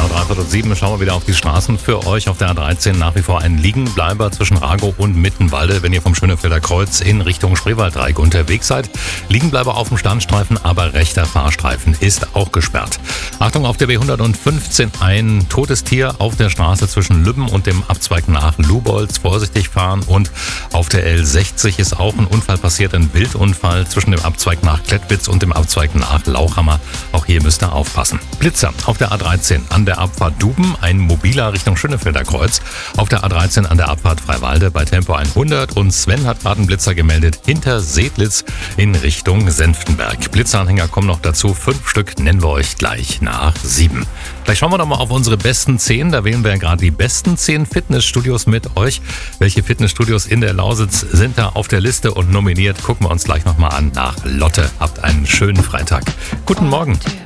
Genau, 3:07 schauen wir wieder auf die Straßen für euch. Auf der A13 nach wie vor ein Liegenbleiber zwischen Ragow und Mittenwalde, wenn ihr vom Schönefelder Kreuz in Richtung Spreewalddreieck unterwegs seid. Liegenbleiber auf dem Standstreifen, aber rechter Fahrstreifen ist auch gesperrt. Achtung, auf der B115 ein totes Tier auf der Straße zwischen Lübben und dem Abzweig nach Lubolz. Vorsichtig fahren. Und auf der L60 ist auch ein Unfall passiert, ein Wildunfall zwischen dem Abzweig nach Klettwitz und dem Abzweig nach Lauchhammer. Auch hier müsst ihr aufpassen. Blitzer auf der A13 an der Abfahrt Duben, ein mobiler Richtung Schönefelder Kreuz. Auf der A13 an der Abfahrt Freiwalde bei Tempo 100 und Sven hat gerade einen Blitzer gemeldet hinter Sedlitz in Richtung Senftenberg. Blitzeranhänger kommen noch dazu, 5 Stück nennen wir euch gleich nach 7. Gleich schauen wir doch mal auf unsere besten 10. Da wählen wir ja gerade die besten 10 Fitnessstudios mit euch. Welche Fitnessstudios in der Lausitz sind da auf der Liste und nominiert? Gucken wir uns gleich nochmal an nach Lotte. Habt einen schönen Freitag. Guten Morgen.